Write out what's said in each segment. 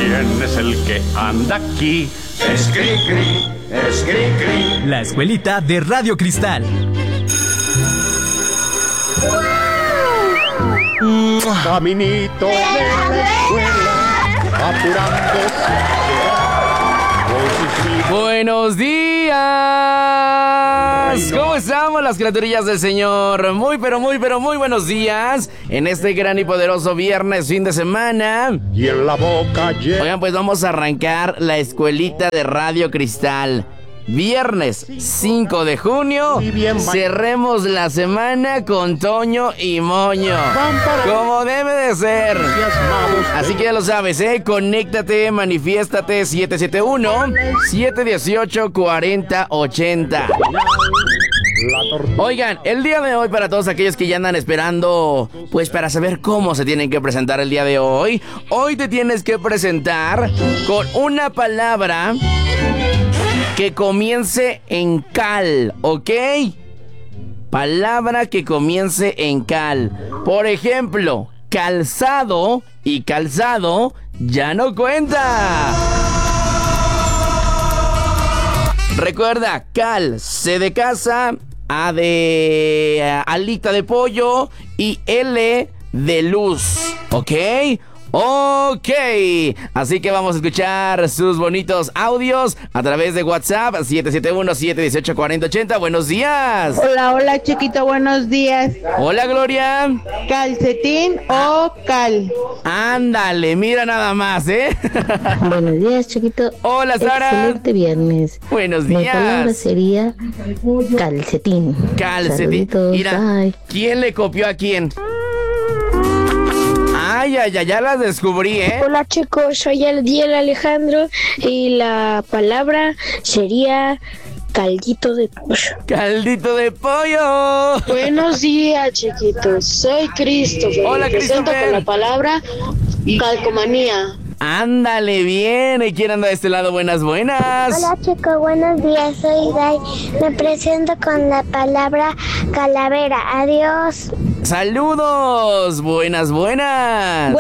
¿Quién es el que anda aquí? Es Cricri, es Cricri. La escuelita de Radio Cristal. Caminito de la escuela, apurándose. Buenos días. ¿Cómo estamos las criaturillas del Señor? Muy buenos días. En este gran y poderoso viernes, fin de semana. Y en la boca llena. Oigan, pues vamos a arrancar la escuelita de Radio Cristal. Viernes 5 de junio, cerremos la semana con Toño y Moño, como debe de ser. Así que ya lo sabes, conéctate, manifiéstate, 771-718-4080. Oigan, el día de hoy, para todos aquellos que ya andan esperando, pues para saber cómo se tienen que presentar el día de hoy, hoy te tienes que presentar con una palabra que comience en cal, ¿ok? Palabra que comience en cal. Por ejemplo, calzado y calzado ya no cuenta. Recuerda, cal, C de casa, A de alita de pollo y L de luz, ¿ok? Ok, así que vamos a escuchar sus bonitos audios a través de WhatsApp 771-718-4080. Buenos días. Hola chiquito, buenos días. Hola Gloria. ¿Calcetín o cal? Ándale, mira nada más, Buenos días chiquito. Hola Sara. Excelente viernes. Buenos días. Mi palabra sería calcetín. Calcetín. Saluditos, mira, bye. ¿Quién le copió a quién? Ay, ya las descubrí, Hola chicos, soy Eldiel Alejandro y la palabra sería caldito de pollo. ¡Caldito de pollo! Buenos días chiquitos, soy Christopher. Hola, Me presento Christopher. con la palabra calcomanía. Ándale, bien. ¿Y quién anda de este lado? Buenas. Hola chicos, buenos días, soy Dai. Me presento con la palabra calavera. Adiós. ¡Saludos! Buenas. Buenas.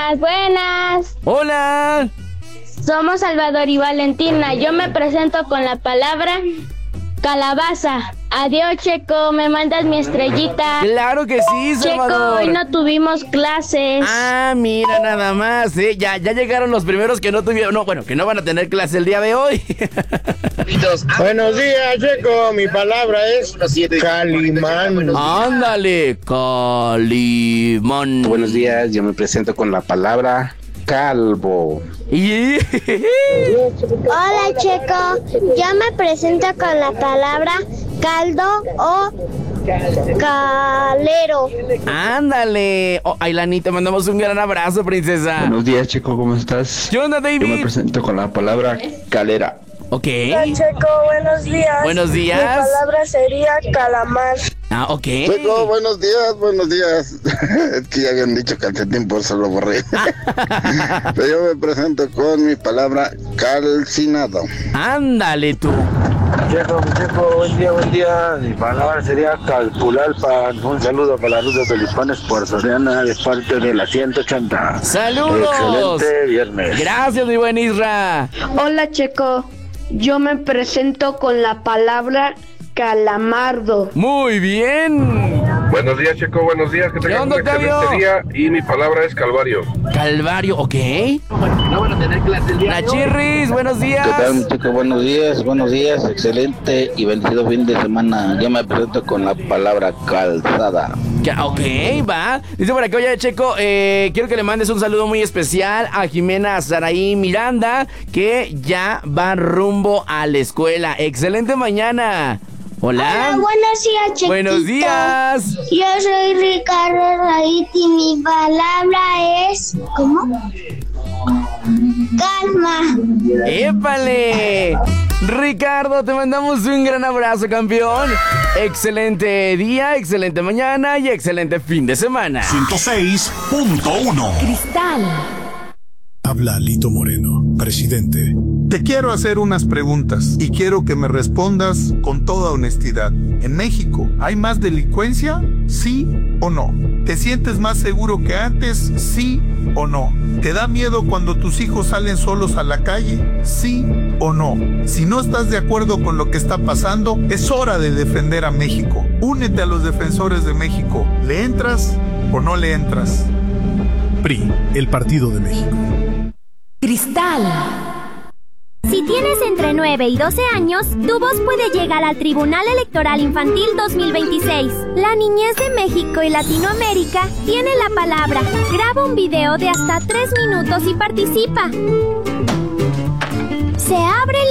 Hola. Somos Salvador y Valentina. Yo me presento con la palabra calabaza. Adiós, Checo, me mandas mi estrellita. Claro que sí, Salvador. Checo, hoy no tuvimos clases. Ah, mira nada más, Ya llegaron los primeros que no tuvieron, que no van a tener clase el día de hoy. Buenos días, Checo. Mi palabra es calimán. Ándale, calimán. Buenos días, yo me presento con la palabra calvo. Hola Checo, yo me presento con la palabra caldo o calero. Ándale. Ailani, te mandamos un gran abrazo, princesa. Buenos días, Checo, ¿cómo estás? ¿Qué onda, David? Yo me presento con la palabra calera. Ok. Hola, Checo, buenos días. Buenos días. Mi palabra sería calamar. Ah, ok. Checo, buenos días. Es que ya habían dicho calcetín, por eso lo borré. Pero yo me presento con mi palabra calcinado. Ándale tú. Checo, buen día. Mi palabra sería calpulalpan. Un saludo para la Ruta Felipanes por Soriana de parte de la 180. ¡Saludos! Excelente viernes. Gracias, mi buen Isra. Hola, Checo. Yo me presento con la palabra calamardo. Muy bien. Buenos días, Checo, buenos días. Que tengas un excelente día. Y mi palabra es calvario. Calvario, ok. No van a tener clase el día. Nachirris, buenos días. ¿Qué tal, Checo? Buenos días. Excelente y bendecido fin de semana. Yo me presento con la palabra calzada. Ok, va. Dice por acá, oye, Checo, quiero que le mandes un saludo muy especial a Jimena Saraí Miranda, que ya va rumbo a la escuela. Excelente mañana. Hola. Buenos días, Chequito. Buenos días. Yo soy Ricardo Raíz y mi palabra es... ¿Cómo? Calma. ¡Épale! Ricardo, te mandamos un gran abrazo, campeón. Excelente día, excelente mañana y excelente fin de semana. 106.1 Cristal. Habla Alito Moreno, presidente. Te quiero hacer unas preguntas y quiero que me respondas con toda honestidad. ¿En México hay más delincuencia? ¿Sí o no? ¿Te sientes más seguro que antes? ¿Sí o no? ¿Te da miedo cuando tus hijos salen solos a la calle? ¿Sí o no? Si no estás de acuerdo con lo que está pasando, es hora de defender a México. Únete a los defensores de México. ¿Le entras o no le entras? PRI, el Partido de México. Cristal. Si tienes entre 9 y 12 años, tu voz puede llegar al Tribunal Electoral Infantil 2026. La niñez de México y Latinoamérica tiene la palabra. Graba un video de hasta 3 minutos y participa. Se abre